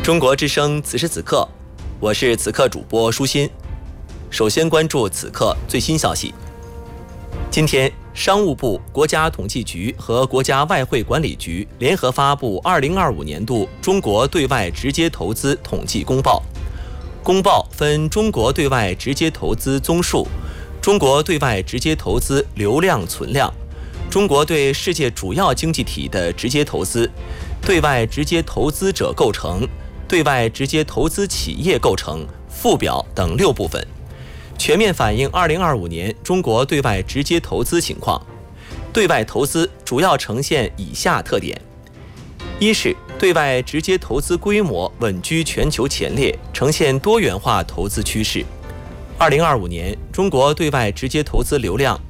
中国之声此时此刻，我是此刻主播舒心。首先关注此刻最新消息。今天，商务部、国家统计局和国家外汇管理局联合发布2025年度中国对外直接投资统计公报。公报分中国对外直接投资宗数、中国对外直接投资流量存量、中国对世界主要经济体的直接投资、对外直接投资者构成、对外直接投资企业构成、附表等6部分，全面反映2025年中国对外直接投资情况。对外投资主要呈现以下特点：一是对外直接投资规模稳居全球前列，呈现多元化投资趋势。2025年，中国对外直接投资流量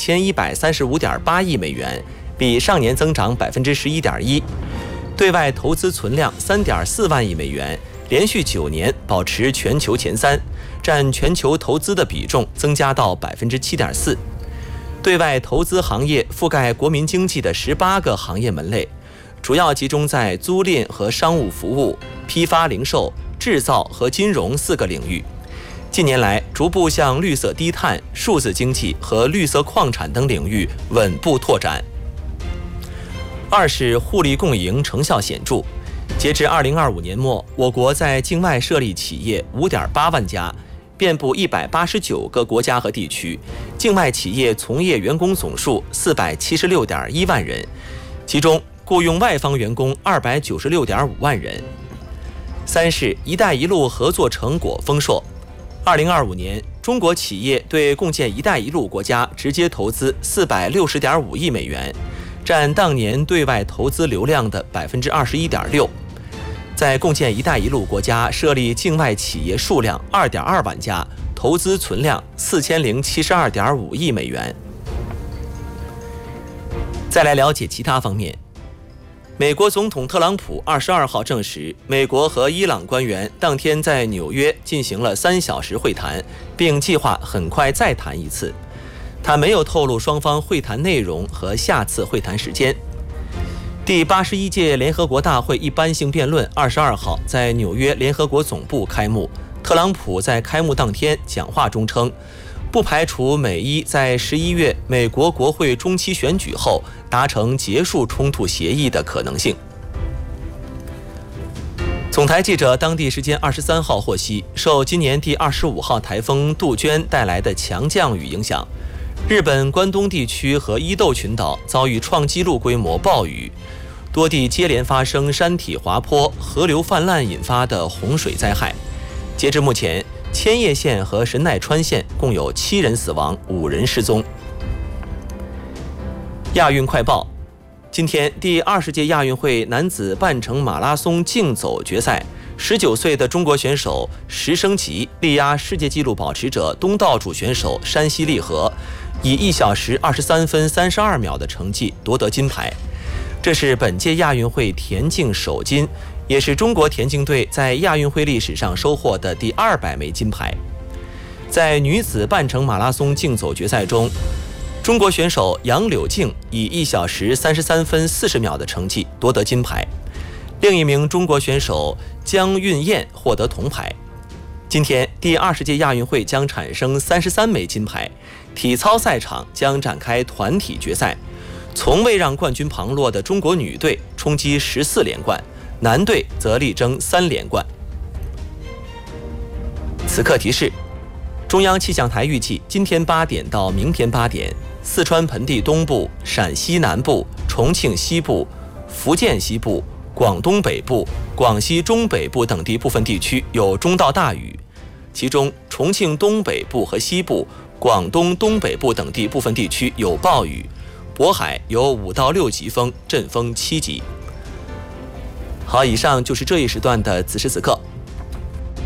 2135.8亿美元，比上年增长11.1%。对外投资存量3.4万亿美元，连续9年保持全球前3，占全球投资的比重增加到7.4%。对外投资行业覆盖国民经济的18个行业门类，主要集中在租赁和商务服务、批发零售、制造和金融4个领域。近年来，逐步向绿色低碳、数字经济和绿色矿产等领域稳步拓展。二是互利共赢成效显著。截至2025年末，我国在境外设立企业5.8万家，遍布189个国家和地区，境外企业从业员工总数476.1万人，其中雇用外方员工296.5万人。三是“一带一路”合作成果丰硕。2025年，中国企业对共建“一带一路”国家直接投资460.5亿美元，占当年对外投资流量的21.6%。在共建“一带一路”国家设立境外企业数量2.2万家，投资存量4072.5亿美元。再来了解其他方面。美国总统特朗普22号证实，美国和伊朗官员当天在纽约进行了3小时会谈，并计划很快再谈一次。他没有透露双方会谈内容和下次会谈时间。第81届联合国大会一般性辩论22号在纽约联合国总部开幕。特朗普在开幕当天讲话中称，不排除美伊在11月美国国会中期选举后达成结束冲突协议的可能性。总台记者当地时间23号获悉，受今年第25号台风杜鹃带来的强降雨影响，日本关东地区和伊豆群岛遭遇创纪录规模暴雨，多地接连发生山体滑坡、河流泛滥引发的洪水灾害。截至目前，千叶县和神奈川县共有7人死亡，5人失踪。亚运快报：今天，第20届亚运会男子半程马拉松竞走决赛，19岁的中国选手石升吉力压世界纪录保持者东道主选手山西利和，以1小时23分32秒的成绩夺得金牌。这是本届亚运会田径首金，也是中国田径队在亚运会历史上收获的第200枚金牌。在女子半程马拉松竞走决赛中，中国选手杨柳静以1小时33分40秒的成绩夺得金牌，另一名中国选手姜运燕获得铜牌。今天，第20届亚运会将产生33枚金牌，体操赛场将展开团体决赛。从未让冠军旁落的中国女队冲击14连冠，男队则力争3连冠。此刻提示：中央气象台预计今天8点到明天8点，四川盆地东部、陕西南部、重庆西部、福建西部、广东北部、广西中北部等地部分地区有中到大雨，其中重庆东北部和西部、广东东北部等地部分地区有暴雨，渤海有5到6级风，阵风7级。好，以上就是这一时段的此时此刻。